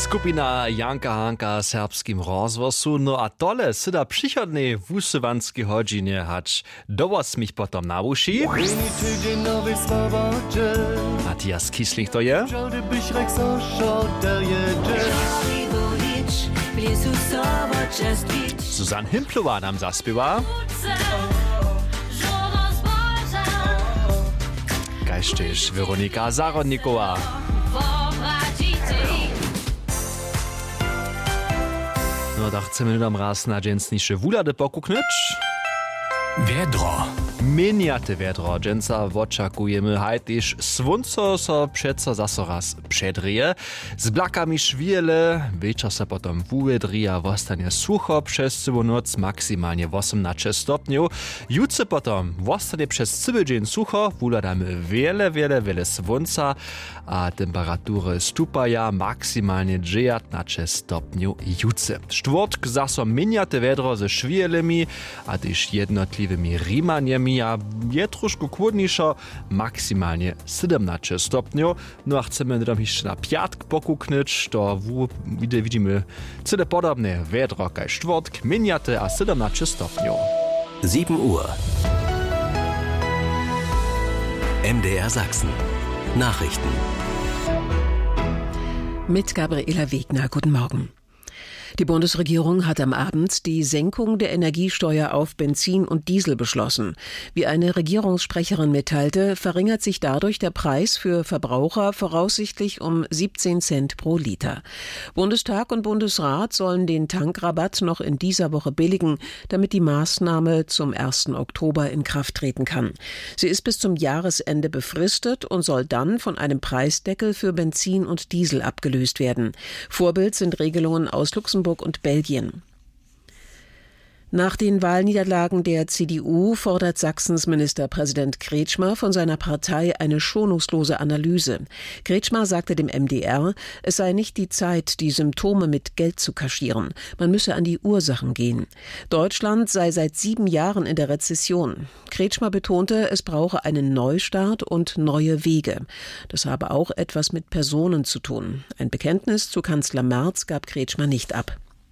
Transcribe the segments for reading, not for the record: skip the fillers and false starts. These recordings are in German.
Skupina Janka Hanka serbskim rozwosu, no a tole syda przychodnej wusywanskiej godzinie hać dołos mich potom na uszy. Matthias Kiesling to je. Susan Himplowa nam zaśpiewa. Kajsztyż Weronika Zarodnikowa. No da chcemy nam raz na dżęsniejsze wulady pokuknąć. Wiedro. Miniate wiedro. Dżęsa oczekujemy hajtiż słonco so przeco zaso raz przedrije. Z blakami szwiele, wieczor se potom wuwedrija, wostanie sucho przez całą noc, maksymalnie 18 stopniów. Jutro potom wostanie przez cały dzień sucho, wuladamy wiele słonca, a temperatury stupają maksymalnie 19 stopniów jutro. Czwartk zaso miniate wiedro ze szwielemi, a też jednotliwymi rimaniami, a je troszkę chłodniejszo, maksymalnie 17 stopniów. No a chcemy tam jeszcze na piatk pokuknąć, to widzimy cyle podobne wiedro jak czwartk, miniate a 17 stopniów. 7 Uhr. MDR Sachsen. Nachrichten. Mit Gabriela Wegner, guten Morgen. Die Bundesregierung hat am Abend die Senkung der Energiesteuer auf Benzin und Diesel beschlossen. Wie eine Regierungssprecherin mitteilte, verringert sich dadurch der Preis für Verbraucher voraussichtlich um 17 Cent pro Liter. Bundestag und Bundesrat sollen den Tankrabatt noch in dieser Woche billigen, damit die Maßnahme zum 1. Oktober in Kraft treten kann. Sie ist bis zum Jahresende befristet und soll dann von einem Preisdeckel für Benzin und Diesel abgelöst werden. Vorbild sind Regelungen aus Luxemburg und Belgien. Nach den Wahlniederlagen der CDU fordert Sachsens Ministerpräsident Kretschmer von seiner Partei eine schonungslose Analyse. Kretschmer sagte dem MDR, es sei nicht die Zeit, die Symptome mit Geld zu kaschieren. Man müsse an die Ursachen gehen. Deutschland sei seit 7 Jahren in der Rezession. Kretschmer betonte, es brauche einen Neustart und neue Wege. Das habe auch etwas mit Personen zu tun. Ein Bekenntnis zu Kanzler Merz gab Kretschmer nicht ab.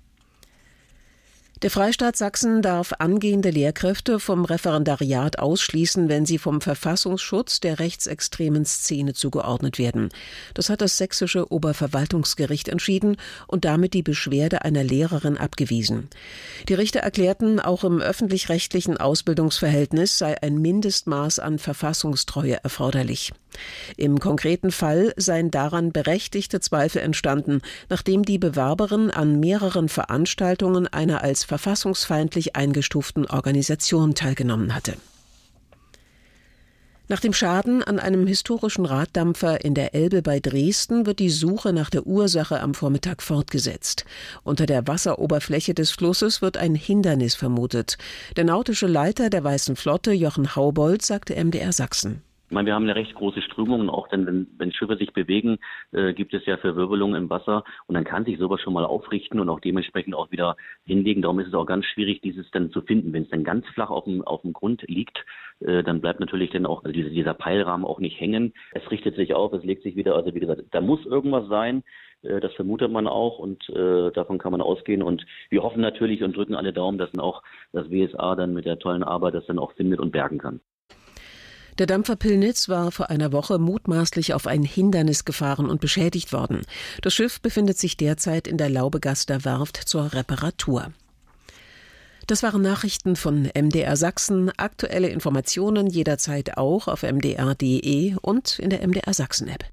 Der Freistaat Sachsen darf angehende Lehrkräfte vom Referendariat ausschließen, wenn sie vom Verfassungsschutz der rechtsextremen Szene zugeordnet werden. Das hat das sächsische Oberverwaltungsgericht entschieden und damit die Beschwerde einer Lehrerin abgewiesen. Die Richter erklärten, auch im öffentlich-rechtlichen Ausbildungsverhältnis sei ein Mindestmaß an Verfassungstreue erforderlich. Im konkreten Fall seien daran berechtigte Zweifel entstanden, nachdem die Bewerberin an mehreren Veranstaltungen einer als verfassungsfeindlich eingestuften Organisation teilgenommen hatte. Nach dem Schaden an einem historischen Raddampfer in der Elbe bei Dresden wird die Suche nach der Ursache am Vormittag fortgesetzt. Unter der Wasseroberfläche des Flusses wird ein Hindernis vermutet. Der nautische Leiter der Weißen Flotte, Jochen Haubold, sagte MDR Sachsen. Ich meine, wir haben eine recht große Strömung und auch dann, wenn Schiffe sich bewegen, gibt es ja Verwirbelungen im Wasser und dann kann sich sowas schon mal aufrichten und auch dementsprechend auch wieder hinlegen. Darum ist es auch ganz schwierig, dieses dann zu finden. Wenn es dann ganz flach auf dem Grund liegt, dann bleibt natürlich dann auch dieser Peilrahmen auch nicht hängen. Es richtet sich auf, es legt sich wieder. Also wie gesagt, da muss irgendwas sein. Das vermutet man auch und davon kann man ausgehen. Und wir hoffen natürlich und drücken alle Daumen, dass dann auch das WSA dann mit der tollen Arbeit das dann auch findet und bergen kann. Der Dampfer Pillnitz war vor einer Woche mutmaßlich auf ein Hindernis gefahren und beschädigt worden. Das Schiff befindet sich derzeit in der Laubegaster Werft zur Reparatur. Das waren Nachrichten von MDR Sachsen. Aktuelle Informationen jederzeit auch auf mdr.de und in der MDR Sachsen-App.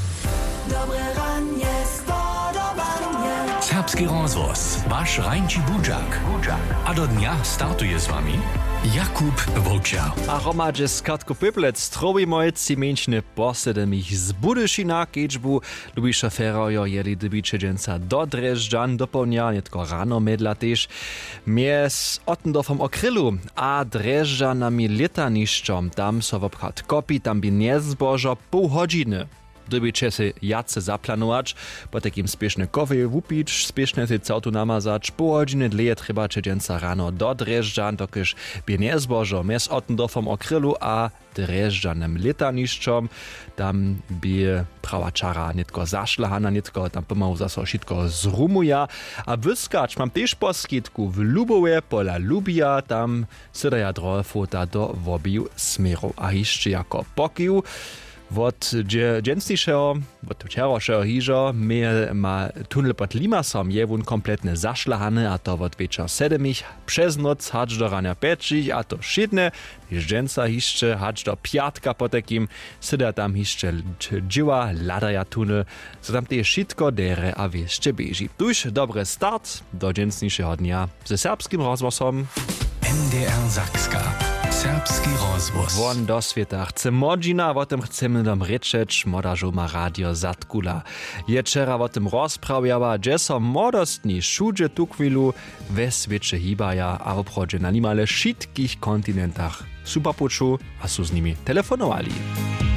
Serbski rozvoz, vaš Rajnči Budžak. A do dnia startuje s vami Jakub Volčar. A romadže z Katko Piplec, trobi mojci menšine posedem ich z Budyšina, keďžbu Lubiša Ferojo jeli dobiče dženca do Drežďan, doplňa, netko rano medla tež, mies Ottendorfom okrylu, a Drežďanami letaniščom, tam so v obchod kopi, tam by nezbožo pół godziny. dobycie se jace zaplanować, po takim spieszne kofy wupić, spieszne se cautu namazać, pół godziny dleje trzeba czedzieńca rano do Dreżdżan, dokyż by nie zbożo mes Ottendorfom okrylu, a Dreżdżanem letaniszczom, tam by prawa czara nitko zaszlahana, nitko tam pomału zaso šitko zrumuja, a wyskacz mam też poskitku w Lubowie pola Lubia, tam sydaja drohe fota do wobiju smeru, a jeszcze jako pokiu, od dżęsniejszego, od wczorajszego hiżo, ma tunel pod Limasom je wun kompletnie zaszlahany, a to od wieczora 7 przez noc hacz do rania 5, a to szydne, już dżęsa jeszcze hacz do piatka po takim, syda tam jeszcze dziła, ladaja tunel, so tam te szydko dere a jeszcze bieži. Tuż dobry start do dżęsniejszego dnia ze serbskim rozgłosom. NDR Sakska. Serbski rozgłos. Won do świata chce modzina, o tym chcemy nam ryczeć, modażu ma radio Zatkula. Je wczera o tym rozprawiała, że są młodostni wszędzie tu chwilu we świecie hibaja, a obchodzie na niemal wszystkich kontynentach. Super poczu, a su z nimi telefonowali.